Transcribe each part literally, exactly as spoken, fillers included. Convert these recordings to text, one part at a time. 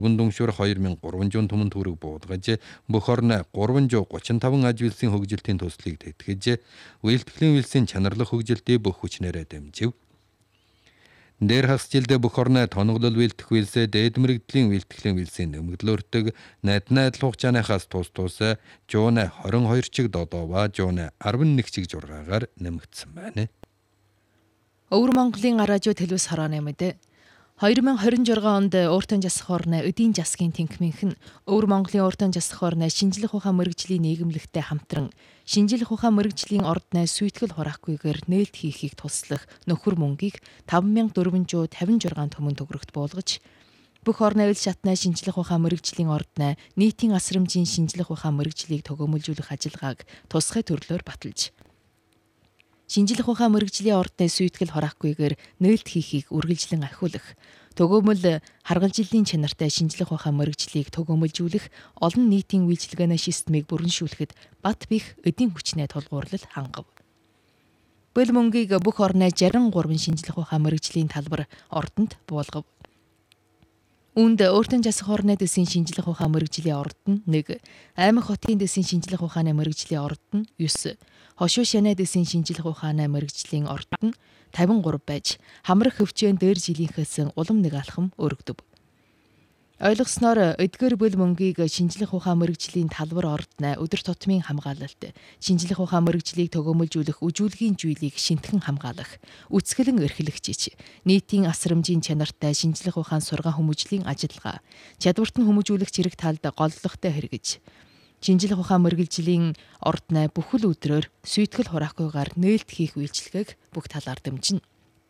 Гүндүншүр хоёр мянга гурван зуун түмэн төгрөг буулгаж бүх орны гурван зуун гучин таван аж үйлсийн хөгжилтийн төслийг тэтгэж үйлдвэрлэлийн үйлсийн чанарлах хөгжилтийг бүх хүчнээрээ дэмжив. Дээр хагас жилдээ бүх орны тоноглол үйлдэх үйлсээ дээд мэрэгдлийн үйлдвэрлэлийн үйлсийн нэмэгдлөөртөг найднаа адил хугацаанаас тус тус жууны хорин хоёр чиг додова жууны арван нэг чиг жургаагаар нэмэгдсэн байна. Өвөр Монголын гараажуу төлөвс хорооны мэдээ. хоёр мянга хорин жургаан онд Ууртан засах орны Өдийн засгийн тэнхимийнх нь Өвөр Монголын Ууртан засах орны шинжлэх ухаан мэргэжлийн нийгэмлэгтэй хамтран шинжлэх ухаан мэргэжлийн ордны сүйтгэл хураахгүйгээр нээлт хийхийг туслах нөхөр мөнгийг таван мянга дөрвөн зуун тавин шуургаан түмэн төгрөгт буулгаж бүх орны ил шатны шинжлэх ухаан мэргэжлийн ордны нийтийн асрамжийн шинжлэх ухаан мэргэжлийг төгөөмөлжүүлэх ажиллагааг тусгай төрлөөр баталж шинжлэх ухаан мэргэжлийн ордны сүйтгэл хураахгүйгээр нээлт хийхийг үргэлжлэн ахиулах, төгөөмөл харгалжиллын чанартай шинжлэх ухаан мэргэжлийг төгөөмөлжүүлэх, олон нийтийн үйлчилгээний системийг бүрэншүүлэхэд бат бих эдийн хүчний тулгуурлал хангав. Бөл мөнгийг бүх орны жарган гурван шинжлэх ухаан мэргэжлийн талбар ордонд буулгав. Үүнд Ууртан засах орны дэсийн шинжлэх ухаан мэргэжлийн орд нь нэг, Аймаг хотын дэсийн шинжлэх ухааны мэргэжлийн орд нь девять, Хошуу шанай дэсийн шинжлэх ухааны мэргэжлийн орд нь тавин гурав байж, хамрах хөвчөөн дээр жилийнхээс улам нэг алхам өргөдөв. Ойлгосноор эдгээр бөл мөнгийг шинжлэх ухаан мэргэжлийн талбар ордны өдөр тутмын хамгаалалт, шинжлэх ухаан мэргэжлийг төгөөмөлжүүлэх үжүүлгийн жуулийг шинтхэн хамгаалах, үцгэлэн эрхлэгчиж, нийтийн асрамжийн чанартай шинжлэх ухаан сургаан хүмүүжлийн ажиллагаа, чадварт нь хүмүүжүүлэх зэрэг талд голлогтой хэрэгж, шинжлэх ухаан мэргэжлийн ордны бүхэл өдрөөр сүйтгэл хураахгүйгээр нээлт хийх үйлчилгээг бүх талаар дэмжинэ.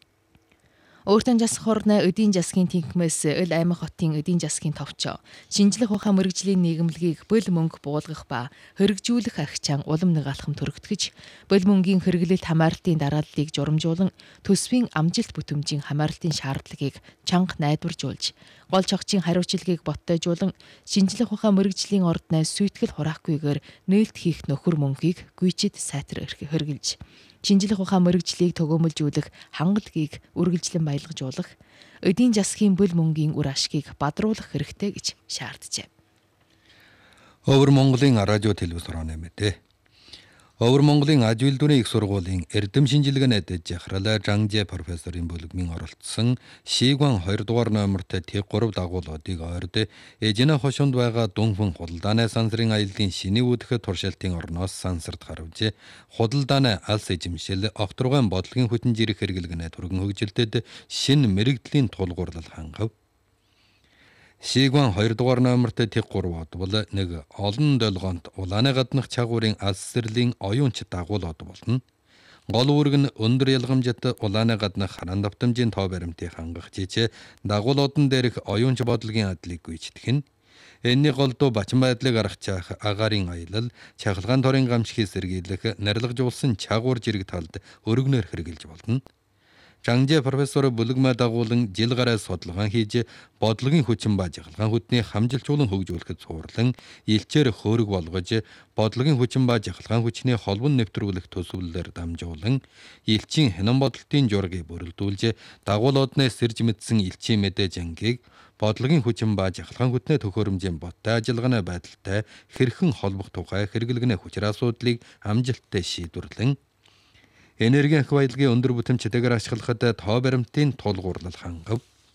Ууртан засах орны Өдийн засгийн тэнхимээс Ил Аймаг хотын Өдийн засгийн товчоо шинжлэх ухаан мэргэжлийн нийгэмлэгийг бөл мөнгө буулгах ба хэрэгжүүлэх агчаан улам нэг алхам төрөгдгөж, бөл мөнгийн хэрэглэлт хамаарлтын дарааллыг журамжуулан төсвийн амжилт бүтэмжийн хамаарлтын шаардлагыг чанга найдваржуулж, гол чогчийн хариуцлагыг боттойжуулан шинжлэх ухаан мэргэжлийн ордны сүйтгэл хураахгүйгээр нээлт хийх нөхөр мөнгийг гүйчид сайтар хэрэгжилж, шинжлэх ухаан мэргэжлийг төгөөмөлжүүлэх хангалтгийг үргэлжлэн баялгажуулах, Өдийн засгийн бөл мөнгийн үр ашгийг бадруулах хэрэгтэй гэж шаарджээ. Өвөр Монголын радио телевиз хорооны мэдээ. Өвөр Монголын аж үйлдвэрийн их сургуулийн эрдэм шинжилгээний дэд жахралаа Жанжэ профессорын бүлэгмийн оролцсон Шигван хоёр дугаар номертой тэг гурав дагуулуудыг ойрд Эжинэ хошуунд байгаа Дүнхэн худалдааны сансрын аяллаа шиний үүдэх туршилтын орноос сансарт гарвж худалдааны алс эзэмшил огторгойн бодлогын хүчин зэрэг хэрэглэгнээ түргэн хөгжилтэд шинэ мэрэгдлийн тулгуурлал хангав. Шигван хоёр дугаар номертой тэг гурав од бол нэг олон долгоонт улааны гаднах чагуурын алс сэрлийн оюунч дагуулод болно. Гол үүрэг нь өндөр ялгамжит улааны гаднах хараан давтамжийн тоо баримтыг хангах жижиг дагуулодон дээрх оюунч бодлогын адлыг гүйцэтгэх нь. Энэний голдуу бачин байдлыг аргачих агаарын аялал, чахалгаан торын гамшигыг сэргийлэх, нарилгажуулсан чагуур жирэг талд өргөнөөр хэрэгжилж болно. Жанжэ профессор бүлэгмэ дагуулан жил гараа судалгаан хийж бодлогын хүчин ба жахалгаан хүтний хамжилчуулан хөгжүүлэхэд цуурлан илчээр хөөрөг болгож бодлогын хүчин ба жахалгаан хүчний холбон нэвтрүүлэх төсвөллөөр дамжуулан илчийн хянан бодлтын жургийг бүрэлдүүлж дагуулодны сэрж мэдсэн илчийн мэдээ жангийг бодлогын хүчин ба жахалгаан хүтний төхөөрөмжийн боттой ажиллагааны байдалтай хэрхэн холбох тухай хэрэглэгнээ хүчир асуудлыг амжилттай шийдвэрлэн энергийн ах баялагын өндөр бүтэмжтэйгээр ашиглахад тоо баримтын тулгуурлал хангав.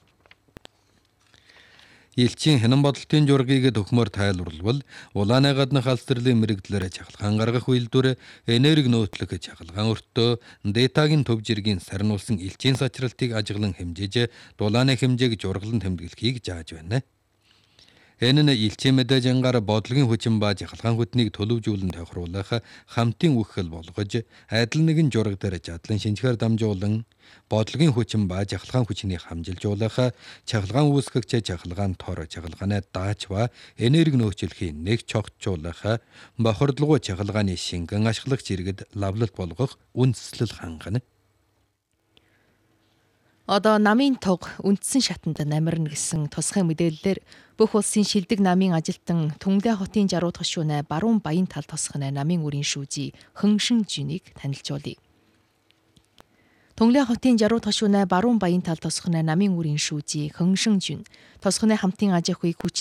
Илчийн хянан бодлтын жургийг төхмөр тайлбарлавал улааны гаднах алс төрлийн мэрэгдлээр чахалгаан гаргах үйлдвэр энерги нөөтлөх чахалгаан өртөө датагийн төв жиргийн сарниулсан илчийн сачралтыг ажиглан хэмжиж дулааны хэмжээг жургалан тэмдэглэхийг зааж байна. Энэ нь илчийн мэдээж ангаар бодлогын хүчин ба жахалгаан хүтнийг төлөвжүүлэн тохируулах хамтын үхэл болгож адил нэгэн жураг дээр задлан шинжээр дамжуулан бодлогын хүчин ба жахалгаан хүчнийг хамжилжуулах чахалгаан үүсгэгч чахалгаан тор чахалгааны даач ба энерги нөөцлөхийн нэг чогтжуулах бохирдлого чахалгааны шингэн ашиглах зэрэгт лавлалт болгох үндэслэл хангана. Одоо намын туг үндсэн шатанд намирна гэсэн тусгай мэдээллээр бүх улсын шилдэг намын ажилтан Түнглээ хотын жарууд хошууны баруун баян тал тосхны намын үрийн шүүжий Хөншин жинийг танилцуулъя. Тунгалын хотын жаруу тошуунай баруун баян тал тосхоной намын үрийн шүүжи Хөншин Жун тосхоной хамтын аж ахуйг хүч